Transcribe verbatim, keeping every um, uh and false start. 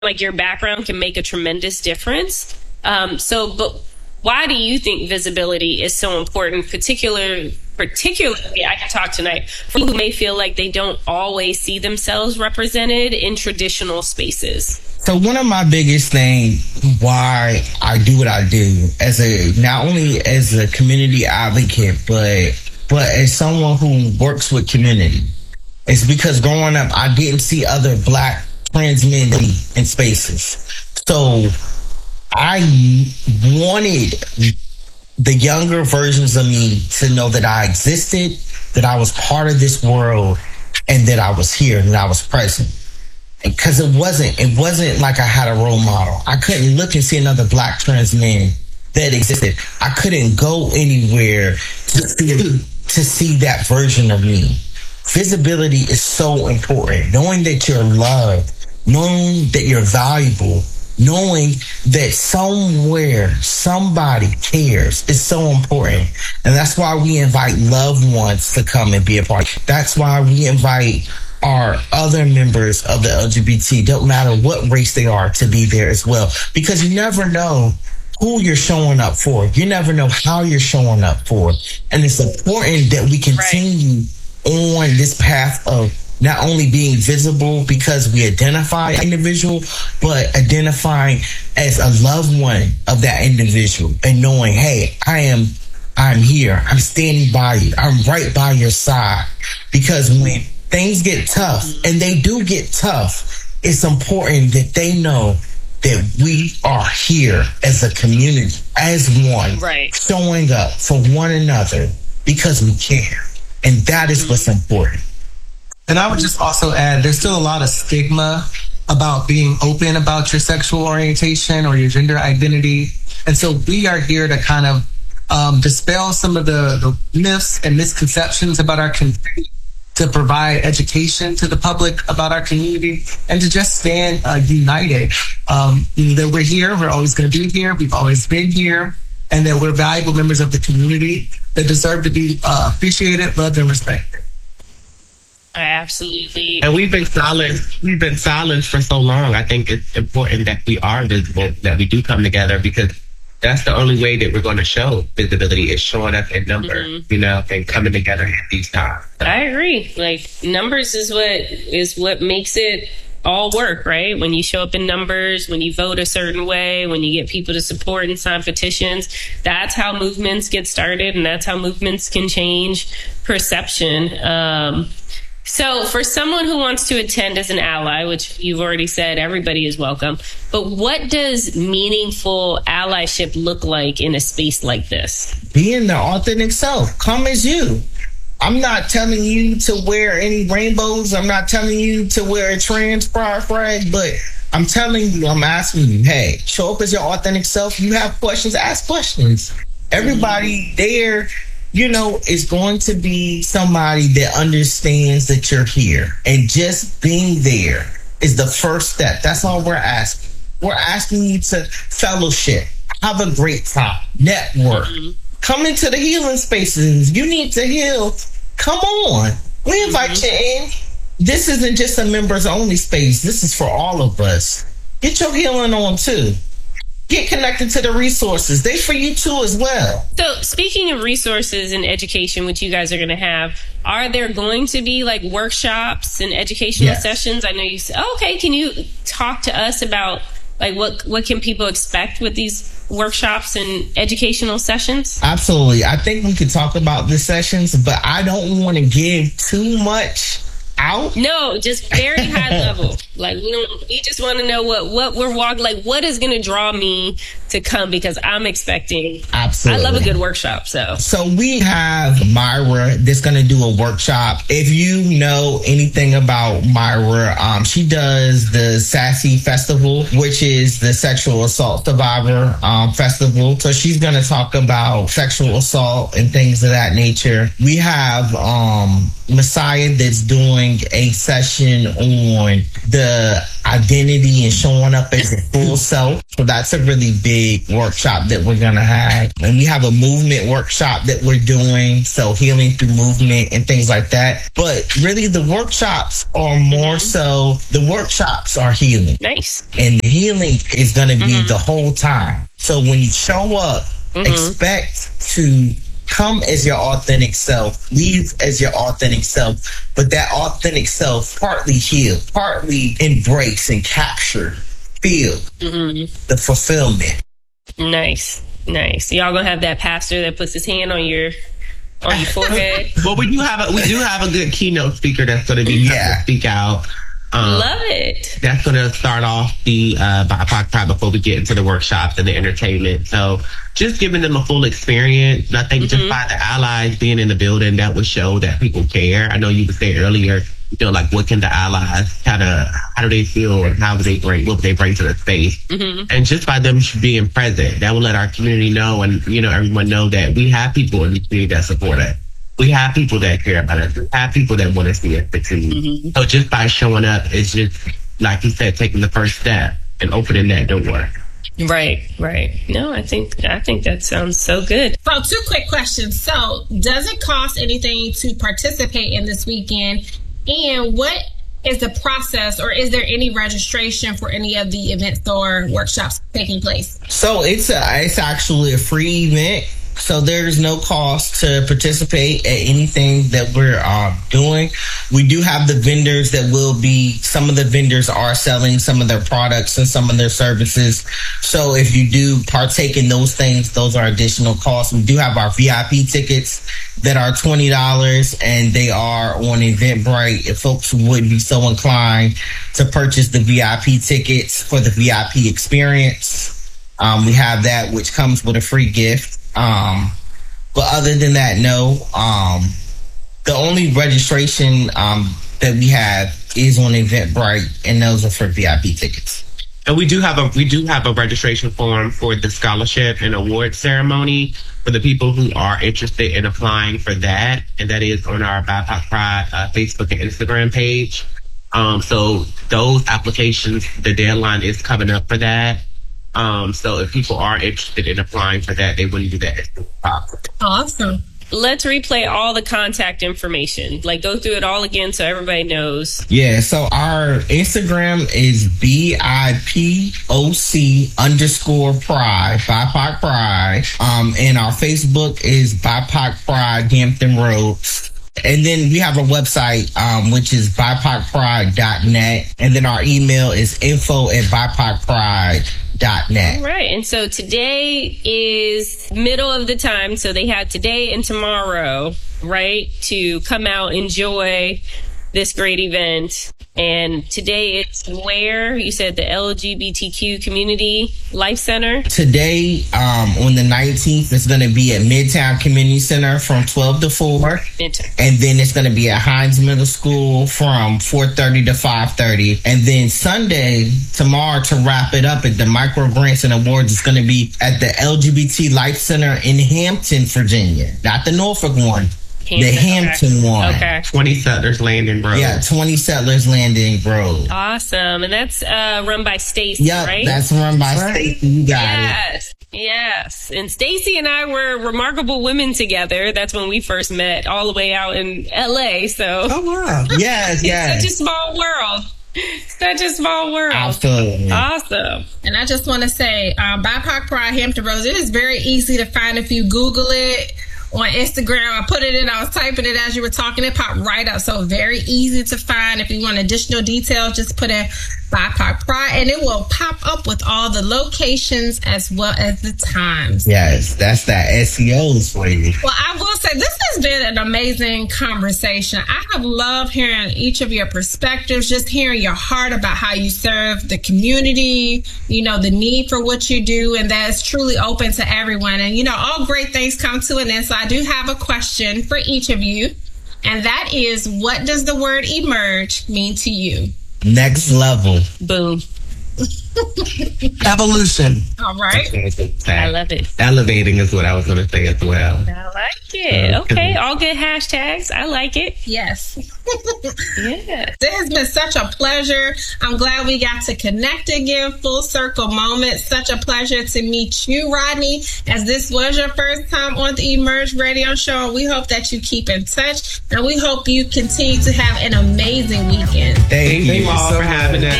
like your background can make a tremendous difference. Um, so, but why do you think visibility is so important, particular, particularly, I can talk tonight, for people who may feel like they don't always see themselves represented in traditional spaces? So one of my biggest things why I do what I do as a, not only as a community advocate, but, but as someone who works with community, is because growing up, I didn't see other Black trans men in spaces. So I wanted the younger versions of me to know that I existed, that I was part of this world, and that I was here, and that I was present. Because it wasn't, it wasn't like I had a role model. I couldn't look and see another Black trans man that existed. I couldn't go anywhere to see, to see that version of me. Visibility is so important. Knowing that you're loved, knowing that you're valuable, knowing that somewhere somebody cares is so important. And that's why we invite loved ones to come and be a part. That's why we invite our other members of the L G B T, don't matter what race they are, to be there as well. Because you never know who you're showing up for. You never know how you're showing up for. And it's important that we continue on this path of not only being visible because we identify an individual, but identifying as a loved one of that individual and knowing, hey, I am I'm here. I'm standing by you. I'm right by your side. Because when things get tough, and they do get tough, it's important that they know that we are here as a community, as one, right, showing up for one another because we care. And that is what's important. And I would just also add, there's still a lot of stigma about being open about your sexual orientation or your gender identity. And so we are here to kind of um, dispel some of the, the myths and misconceptions about our community, to provide education to the public about our community, and to just stand uh, united. Um, you know, that we're here, we're always going to be here, we've always been here, and that we're valuable members of the community that deserve to be uh, appreciated, loved, and respected. I absolutely. And we've been silent. We've been silent for so long. I think it's important that we are visible, that we do come together, because that's the only way that we're going to show visibility, is showing up in number, mm-hmm. you know, and coming together at these times. So. I agree. Like, numbers is what is what makes it all work, right? When you show up in numbers, when you vote a certain way, when you get people to support and sign petitions, that's how movements get started, and that's how movements can change perception. Um, So for someone who wants to attend as an ally, which you've already said everybody is welcome, but what does meaningful allyship look like in a space like this? Being the authentic self. Come as you. I'm not telling you to wear any rainbows. I'm not telling you to wear a trans pride flag, but I'm telling you, I'm asking you, hey, show up as your authentic self. You have questions, ask questions. Everybody there, you know, is going to be somebody that understands that you're here. And just being there is the first step. That's all we're asking. We're asking you to fellowship, have a great time, network. Mm-hmm. Come into the healing spaces. You need to heal. Come on. We invite mm-hmm. you in. This isn't just a members only space. This is for all of us. Get your healing on too. Get connected to the resources. They for you too as well. So speaking of resources and education, which you guys are going to have, are there going to be like workshops and educational yes. sessions? I know you said, oh, okay. Can you talk to us about like what, what can people expect with these workshops and educational sessions? Absolutely. I think we could talk about the sessions, but I don't want to give too much out. No, just very high level. Like we don't. We just want to know what what we're walking. Like what is going to draw me to come, because I'm expecting. Absolutely, I love a good workshop. So, so we have Myra that's going to do a workshop. If you know anything about Myra, um, she does the Sassy Festival, which is the sexual assault survivor um, festival. So she's going to talk about sexual assault and things of that nature. We have um, Messiah that's doing a session on the identity and showing up as a full self. So that's a really big workshop that we're going to have. And we have a movement workshop that we're doing. So healing through movement and things like that. But really the workshops are more so, the workshops are healing. Nice. And the healing is going to be Mm-hmm. the whole time. So when you show up, Mm-hmm. expect to come as your authentic self, leave as your authentic self, but that authentic self partly heal, partly embrace and capture, feel Mm-hmm. the fulfillment. Nice. Nice. Y'all gonna have that pastor that puts his hand on your on your forehead. Well, we do have a we do have a good keynote speaker that's going to be Yeah. to speak out. Um, Love it. That's going to start off the uh, B I P O C Pride before we get into the workshops and the entertainment. So just giving them a full experience. And I think just by the allies being in the building, that would show that people care. I know you were saying earlier, you know, like what can the allies kind of, how do they feel and how do they bring, what do they bring to the space? And just by them being present, that will let our community know and, you know, everyone know that we have people in the community that support us. We have people that care about us. We have people that want to see us succeed. So just by showing up, it's just, like you said, taking the first step and opening that door. Right, right. No, I think I think that sounds so good. So, two quick questions. So, does it cost anything to participate in this weekend? And what is the process, or is there any registration for any of the events or workshops taking place? So it's a, it's actually a free event. So there's no cost to participate at anything that we're uh, doing. We do have the vendors that will be, some of the vendors are selling some of their products and some of their services. So if you do partake in those things, those are additional costs. We do have our V I P tickets that are twenty dollars and they are on Eventbrite. If folks would be so inclined to purchase the V I P tickets for the V I P experience, um, we have that, which comes with a free gift. Um, but other than that, no. Um, the only registration um, that we have is on Eventbrite, and those are for V I P tickets. And we do have a we do have a registration form for the scholarship and award ceremony for the people who are interested in applying for that, and that is on our B I P O C Pride uh, Facebook and Instagram page. Um, so those applications, the deadline is coming up for that. Um, so if people are interested in applying for that, they wouldn't do that as soon as possible. Awesome. Let's replay all the contact information. Like, go through it all again so everybody knows. Yeah, so our Instagram is B I P O C underscore Pride, B I P O C Pride. Um, and our Facebook is B I P O C Pride Hampton Roads. And then we have a website, um, which is B I P O C pride dot net. And then our email is info at B I P O C pride dot net. All right. And so today is middle of the time. So they have today and tomorrow, right, to come out, enjoy this great event. And today it's where? You said the L G B T Q Community Life Center. Today, um, on the nineteenth, it's going to be at Midtown Community Center from twelve to four. And then it's going to be at Hines Middle School from four thirty to five thirty. And then Sunday, tomorrow, to wrap it up at the Micro Grants and Awards, it's going to be at the L G B T Life Center in Hampton, Virginia. Not the Norfolk one. Hampton, the Hampton okay. one. Okay. twenty Settlers Landing Road. Yeah, twenty Settlers Landing Road. Awesome. And that's uh, run by Stacy, Yep, right? that's run by Stacy. You got yes. it. Yes. And Stacy and I were remarkable women together. That's when we first met, all the way out in L A. So Oh, wow. Yes, yes. Such a small world. Such a small world. Absolutely. Awesome. And I just want to say, um, B I P O C Pride Hampton Roads, it is very easy to find if you Google it. On Instagram, I put it in, I was typing it as you were talking, it popped right up. So very easy to find. If you want additional details, just put in B I P O C Pride and it will pop up with all the locations as well as the times. Yes, that's that S E Os for you. Well, I will say this has been an amazing conversation. I have loved hearing each of your perspectives, just hearing your heart about how you serve the community, you know, the need for what you do, and that's truly open to everyone. And, you know, all great things come to an end. So I do have a question for each of you, and that is, what does the word emerge mean to you? Next level. Boom. Evolution. All right. I love it. Elevating is what I was going to say as well. I like it. Okay, all good hashtags. I like it. Yes. Yeah. It has been such a pleasure. I'm glad we got to connect again. Full circle moment. Such a pleasure to meet you, Rodney, as this was your first time on the Emerge Radio Show. We hope that you keep in touch, and we hope you continue to have an amazing weekend. Thank, Thank you all for having us.